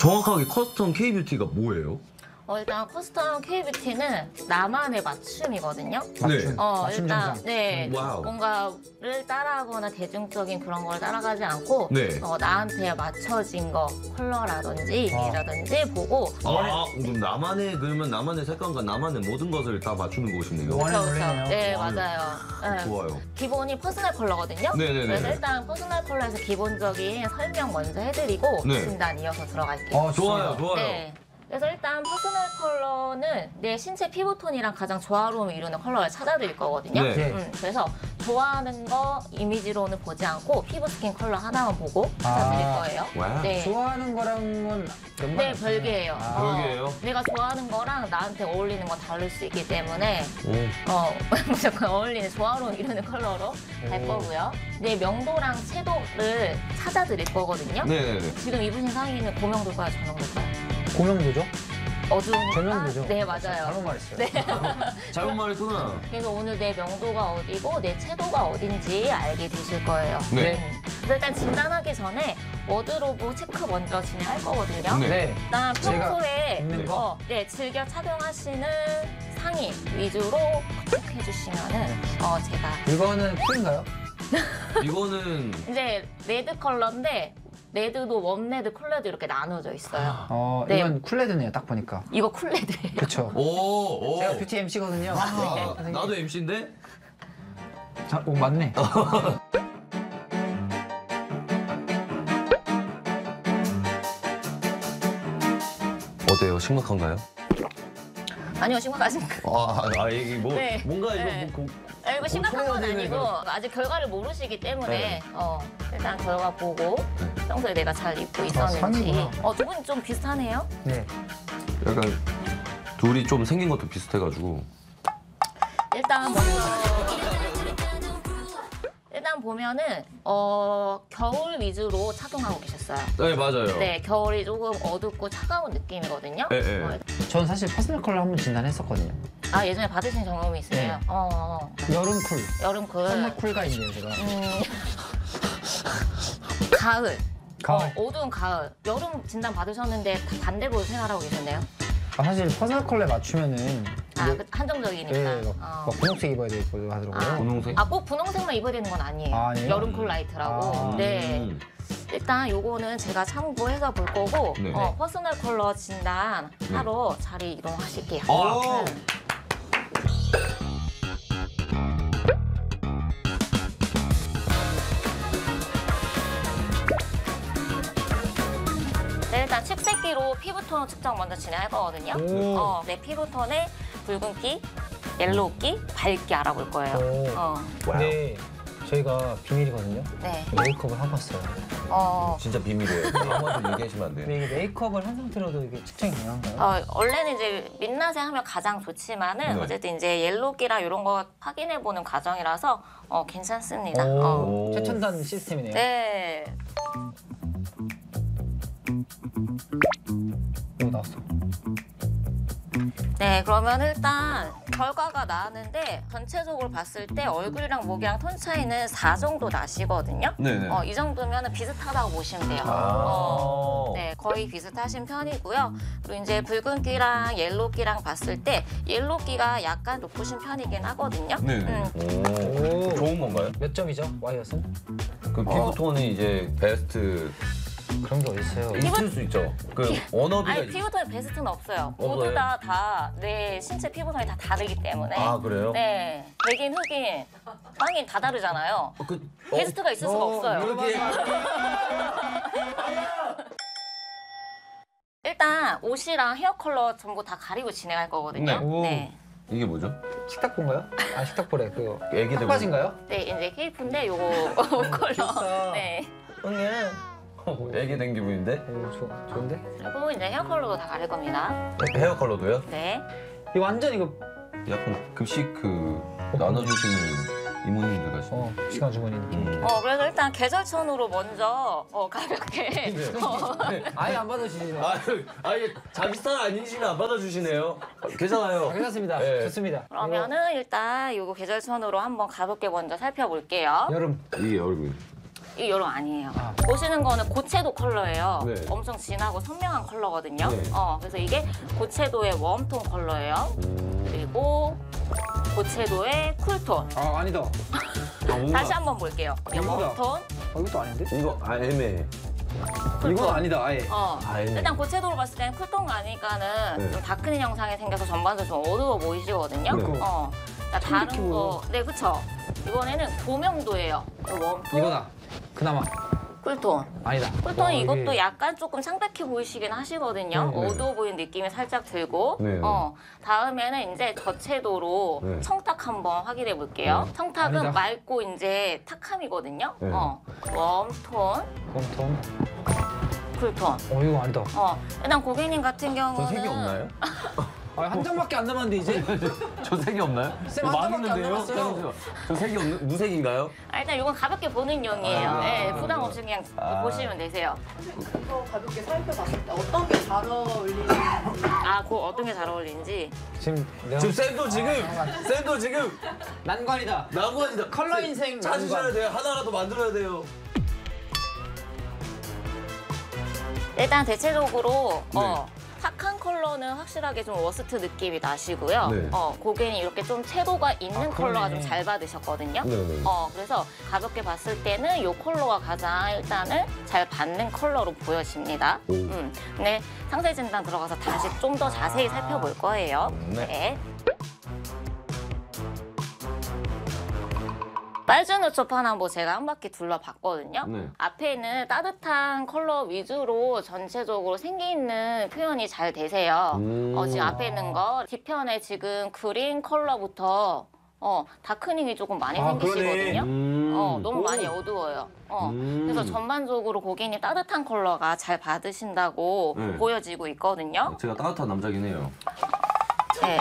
정확하게 커스텀 K-뷰티가 뭐예요? 일단 커스텀 K-뷰티는 나만의 맞춤이거든요. 네. 맞춤 일단 정상. 네, 와우. 뭔가를 따라하거나 대중적인 그런 걸 따라가지 않고 네. 나한테 맞춰진 거 컬러라든지 이라든지 보고 그럼 나만의 색감과 나만의 모든 것을 다 맞추는 곳이네요. 원- 그렇죠. 원래네요. 네, 맞아요. 네. 좋아요. 기본이 퍼스널 컬러거든요. 네네네. 그래서 일단 퍼스널 컬러에서 기본적인 설명 먼저 해드리고 네. 진단 이어서 들어갈게요. 좋아요, 좋아요. 네. 그래서 일단 퍼스널 컬러는 내 신체 피부톤이랑 가장 조화로움을 이루는 컬러를 찾아드릴 거거든요. 네. 그래서 좋아하는 거 이미지로는 보지 않고 피부 스킨 컬러 하나만 보고 찾아드릴 거예요. 와우. 네. 좋아하는 거랑은 네, 별개예요. 별개예요? 내가 좋아하는 거랑 나한테 어울리는 건 다를 수 있기 때문에 무조건 어울리는 조화로움 이루는 컬러로 갈 거고요. 내 명도랑 채도를 찾아드릴 거거든요. 네네네. 지금 입으신 상의는 고명도일까요, 저명도일까요? 고명도죠? 어두운 조명도죠? 네, 맞아요. 잘못 말했어요. 네. 잘못 말했구나. 그래서 오늘 내 명도가 어디고 내 채도가 어딘지 알게 되실 거예요. 네. 그래서 일단 진단하기 전에 워드로브 체크 먼저 진행할 거거든요. 네. 네. 일단 제가 평소에 입는 거? 즐겨 착용하시는 상의 위주로 체크해 주시면은 제가 이거는 쿨인가요? 이거는 이제 레드 컬러인데 레드도 웜레드, 쿨레드 이렇게 나눠져 있어요. 네. 이건 쿨레드네요, 딱 보니까. 이거 쿨레드예요. 그쵸. 오. 제가 뷰티 MC거든요. 나도 MC인데? 자, 오, 맞네. 어때요? 심각한가요? 아니요, 심각하신 이게 뭐 네. 뭔가 이거 네. 뭐 이거 심각한 건 고쳐야 되네, 아니고 이거. 아직 결과를 모르시기 때문에 네. 일단 결과 보고 평소에 내가 잘 입고 있었는지 상의구나. 두 분이 좀 비슷하네요. 네. 약간 둘이 좀 생긴 것도 비슷해가지고. 일단 보면은 겨울 위주로 착용하고 계셨어요. 네 맞아요. 네, 겨울이 조금 어둡고 차가운 느낌이거든요. 네, 네. 전 사실 퍼스널 컬러 한번 진단했었거든요. 예전에 받으신 경험이 있으세요? 네. 여름 쿨. 여름 쿨. 썸머 쿨가 있네요, 제가. 가을. 가을. 어두운 가을. 여름 진단 받으셨는데 다 반대로 생활하고 계셨네요? 사실 퍼스널 컬러에 맞추면은 한정적이니까. 네, 막 분홍색 입어야 되고 하더라고요. 분홍색? 꼭 분홍색만 입어야 되는 건 아니에요. 아니에요? 여름 쿨 라이트라고. 네. 일단 요거는 제가 참고해서 볼 거고 네. 퍼스널 컬러 진단 하러 자리 이동하실게요. 아. 네, 일단 칙색기로 피부톤 측정 먼저 진행할 거거든요. 오. 내 피부톤의 붉은기, 옐로우기, 밝기 알아볼 거예요. 오. 네. 저희가 비밀이거든요. 네. 메이크업을 하고 왔어요. 진짜 비밀이에요. 아무한테 얘기하시면 안 돼요. 근데 이게 메이크업을 한 상태로도 이게 측정이 가능한가요? 원래는 이제 민낯에 하면 가장 좋지만은 네. 어쨌든 이제 옐로우기랑 이런 거 확인해 보는 과정이라서 괜찮습니다. 오. 최첨단 시스템이네요. 네. 오, 나왔어. 네, 그러면 일단 결과가 나왔는데 전체적으로 봤을 때 얼굴이랑 목이랑 톤 차이는 4 정도 나시거든요. 네네. 이 정도면 비슷하다고 보시면 돼요. 네, 거의 비슷하신 편이고요. 그리고 이제 붉은기랑 옐로우기랑 봤을 때 옐로우기가 약간 높으신 편이긴 하거든요. 네네. 오. 좋은 건가요? 몇 점이죠, 와이엇은? 그 피부톤이 이제 베스트 그런 게 어딨어요. 있을 수 있죠. 그 워너비가 아니, 피부톤 베스트는 없어요. 모두 없어요? 다 내 신체 피부톤이 다 다르기 때문에. 그래요? 네. 백인, 흑인, 황인 다 다르잖아요. 베스트가 있을 수가 없어요. 이렇게 일단 옷이랑 헤어 컬러 전부 다 가리고 진행할 거거든요. 네. 오. 네. 이게 뭐죠? 식탁보인가요? 식탁보래. 그거. 애기들 탁바지인가요? 네, 이제 케이프인데 요거 옷 컬러. 귀엽다. 네. 애기 된 기분인데? 오, 좋은데? 그리고 이제 헤어 컬러도 다 가릴 겁니다. 헤어 컬러도요? 네. 이 완전 이거 약간 급식 나눠주시는 이모님들 같이. 시간 주머니 느낌. 그래서 일단 계절천으로 먼저 가볍게. 아예 안 받아주시네. 이게 자기 스타일 아니시면 안 받아주시네요. 괜찮아요. 괜찮습니다. 네. 좋습니다. 그러면은 일단 요거 계절천으로 한번 가볍게 먼저 살펴볼게요. 여름. 이게 얼굴. 이게 요런 아니에요. 아. 보시는 거는 고채도 컬러예요. 네. 엄청 진하고 선명한 컬러거든요. 네. 그래서 이게 고채도의 웜톤 컬러예요. 그리고 고채도의 쿨톤. 아 아니다. 뭔가 다시 한번 볼게요. 이거다. 웜톤, 이것도 아닌데? 이거 애매해. 이건 아니다 아예. 아예. 일단 고채도로 봤을 때는 쿨톤 가니까는 네. 좀 다크닝 형상이 생겨서 전반적으로 좀 어두워 보이시거든요. 네. 자, 다른 이렇게 거, 네, 그쵸. 이번에는 도명도예요. 웜톤, 이거다. 그나마 쿨톤. 아니다. 쿨톤 와, 이것도 이게- 약간 조금 창백해 보이시긴 하시거든요. 네. 어두워 보이는 느낌이 살짝 들고. 네. 다음에는 이제 저채도로 네. 청탁 한번 확인해 볼게요. 청탁은 아니다. 맑고 이제 탁함이거든요. 네. 웜톤, 웜톤. 쿨톤. 이거 아니다. 일단 고객님 같은 경우는 저 색이 없나요? 한 장밖에 안 남았는데 이제. 저 색이 없나요? 쌤, 한 장밖에 안 남았어요. 잠시만요. 저 색이 없는 무색인가요? 일단 이건 가볍게 보는 용이에요. 아. 네, 부담 없이 그냥 보시면 되세요. 이거 가볍게 살펴봤을 때 어떤 게 잘 어울리는지 그 어떤 게 잘 어울리는지. 지금 내가 지금 쌤도 지금 난관이다. 나무한다. 컬러 인생 찾으셔야 난관. 돼요. 하나라도 만들어야 돼요. 일단 대체적으로 네. 탁한 컬러는 확실하게 좀 워스트 느낌이 나시고요. 네. 고객님 이렇게 좀 채도가 있는 컬러가 그러네. 좀 잘 받으셨거든요. 네네. 그래서 가볍게 봤을 때는 이 컬러가 가장 일단은 잘 받는 컬러로 보여집니다. 오. 근데 상세 진단 들어가서 다시 좀 더 자세히 살펴볼 거예요. 네. 네. 빨주노초판 한번 제가 한 바퀴 둘러봤거든요. 네. 앞에는 따뜻한 컬러 위주로 전체적으로 생기 있는 표현이 잘 되세요. 지금 앞에 있는 거 뒤편에 지금 그린 컬러부터 다크닝이 조금 많이 생기시거든요. 너무 많이 어두워요. 그래서 전반적으로 고객님 따뜻한 컬러가 잘 받으신다고 네. 보여지고 있거든요. 제가 따뜻한 남자긴 해요. 네.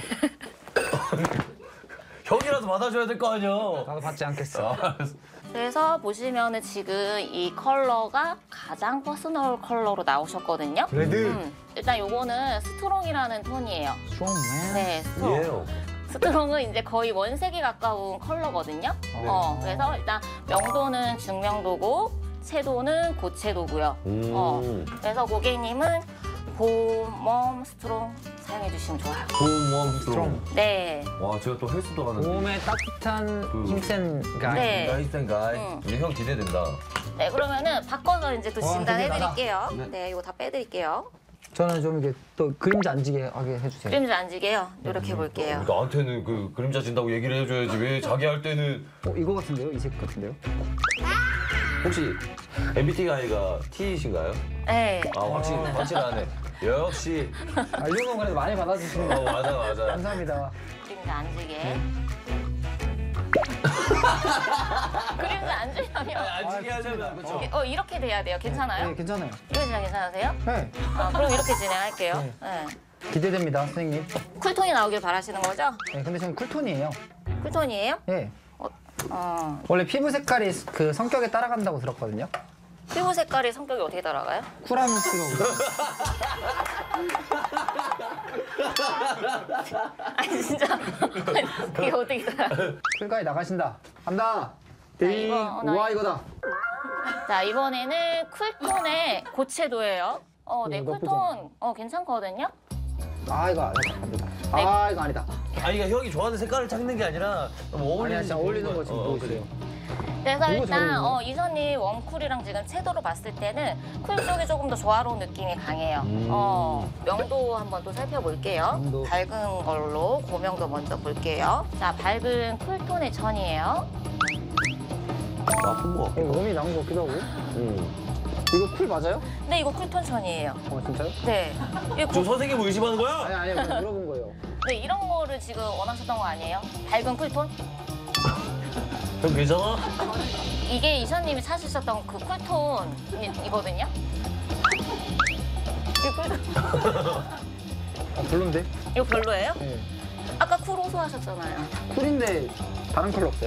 형이라도 받아줘야 될 거 아니야. 나도 받지 않겠어. 그래서 보시면은 지금 이 컬러가 가장 퍼스널 컬러로 나오셨거든요. 레드. 일단 요거는 스트롱이라는 톤이에요. 스트롱맨. 네, 스트롱. 예요. 스트롱은 이제 거의 원색에 가까운 컬러거든요. 네. 그래서 일단 명도는 중명도고 채도는 고채도고요. 그래서 고객님은 봄, 스트롱 사용해 주시면 좋아요. 봄웜 스트롱. 스트롱. 네. 와 제가 또 헬스도 하는데. 몸에 따뜻한 힘센 가이. 네. 나이스 가이. 이제 형 기대된다. 네, 그러면은 바꿔서 이제 또 와, 진단해 되게 드릴게요. 네. 네, 이거 다 빼드릴게요. 저는 좀 이게 또 그림자 안 지게 하게 해주세요. 그림자 안 지게요. 이렇게 볼게요. 나한테는 그 그림자 진다고 얘기를 해줘야지 왜 자기 할 때는. 이거 같은데요? 이 색 같은데요? 혹시 MBTI가 T이신가요? 네. 확실하네. 역시. 이런 건 그래도 많이 받아주시는 거 맞아. 감사합니다. 그림자 안 지게. 그림자 안 지려면 안지게 하려면 그렇죠. 이렇게 돼야 돼요. 괜찮아요? 네, 괜찮아요. 이거 진짜 괜찮으세요? 네, 그럼 이렇게 진행할게요. 네. 네. 기대됩니다, 선생님. 쿨톤이 나오길 바라시는 거죠? 네, 근데 저는 쿨톤이에요. 쿨톤이에요? 네. 어, 원래 피부 색깔이 그 성격에 따라간다고 들었거든요. 피부 색깔이 성격이 어떻게 따라가요? 쿨한 피부. 아니 진짜 이게 어떻게 따라? 쿨가이 나가신다. 간다. 자, 3, 이거, 우와 이거다. 자 이번에는 쿨톤의 고채도예요. 네 나쁘지 쿨톤 괜찮거든요. 이거 아니다. 네. 이거 아니다. 아니 그러니까 형이 좋아하는 색깔을 찾는 게 아니라 아니야, 진짜 어울리는 거 지금 보여주세요. 그래서 이거 잘 일단 어울리네. 이선님 웜쿨이랑 지금 채도로 봤을 때는 쿨 쪽이 조금 더 조화로운 느낌이 강해요. 명도 한번 또 살펴볼게요. 명도. 밝은 걸로 고명도 먼저 볼게요. 자 밝은 쿨톤의 천이에요. 나쁜 거. 몸이 나온 것 같기도 하고. 이거 쿨 맞아요? 네 이거 쿨톤 천이에요. 진짜요? 네. 이거 저 선생님을 의심하는 거야? 아니요, 그냥 물어본 거예요. 네, 이런 거를 지금 원하셨던 거 아니에요? 밝은 쿨톤? 형 괜찮아? 이게 이선님이 찾으셨던 그 쿨톤이거든요. 별론데? 이거 별로예요? 네. 아까 쿨 호소하셨잖아요. 쿨인데 다른 컬러 없어요?